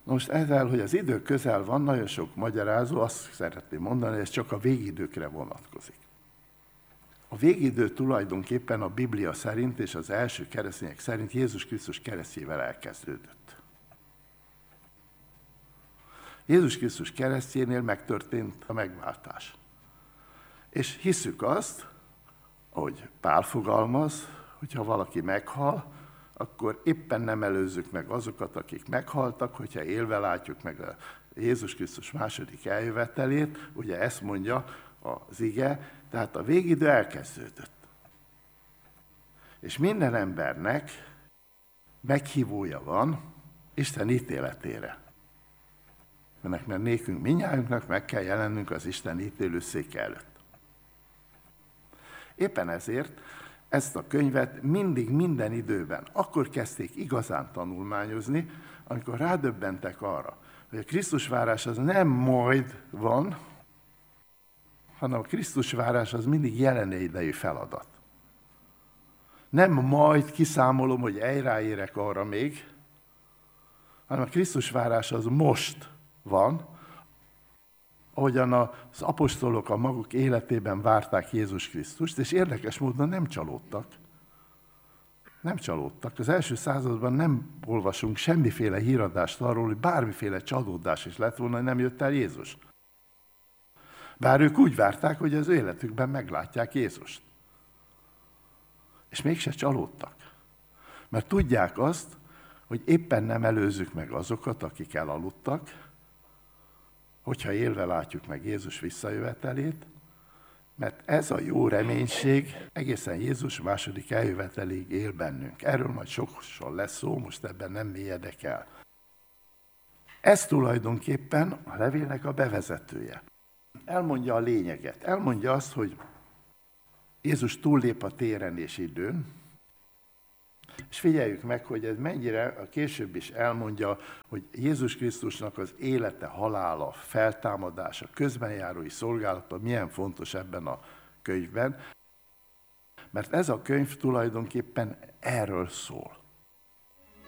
Most ezzel, hogy az idő közel van, nagyon sok magyarázó azt szeretné mondani, hogy ez csak a végidőkre vonatkozik. A végidő tulajdonképpen a Biblia szerint és az első keresztények szerint Jézus Krisztus keresztjével elkezdődött. Jézus Krisztus keresztjénél megtörtént a megváltás. És hisszük azt, ahogy Pál fogalmaz, hogyha valaki meghal, akkor éppen nem előzzük meg azokat, akik meghaltak, hogyha élve látjuk meg a Jézus Krisztus második eljövetelét, ugye ezt mondja az ige, tehát a végidő elkezdődött. És minden embernek meghívója van Isten ítéletére. Mert nékünk, mindnyájunknak meg kell jelennünk az Isten ítélőszéke előtt. Éppen ezért ezt a könyvet mindig, minden időben akkor kezdték igazán tanulmányozni, amikor rádöbbentek arra, hogy a Krisztusvárás az nem majd van, hanem a Krisztusvárás az mindig jelen idejű feladat. Nem majd kiszámolom, hogy ráérek arra még, hanem a Krisztusvárás az most van, ahogyan az apostolok a maguk életében várták Jézus Krisztust, és érdekes módon nem csalódtak. Nem csalódtak. Az első században nem olvasunk semmiféle híradást arról, hogy bármiféle csalódás is lett volna, hogy nem jött el Jézus. Bár ők úgy várták, hogy az életükben meglátják Jézust. És mégse csalódtak. Mert tudják azt, hogy éppen nem előzzük meg azokat, akik elaludtak, hogyha élve látjuk meg Jézus visszajövetelét, mert ez a jó reménység egészen Jézus második eljöveteléig él bennünk. Erről majd sokszor lesz szó, most ebben nem mélyedek el. Ez tulajdonképpen a levélnek a bevezetője. Elmondja a lényeget. Elmondja azt, hogy Jézus túllép a téren és időn, és figyeljük meg, hogy ez mennyire, a később is elmondja, hogy Jézus Krisztusnak az élete, halála, feltámadása, közbenjárói szolgálata milyen fontos ebben a könyvben, mert ez a könyv tulajdonképpen erről szól.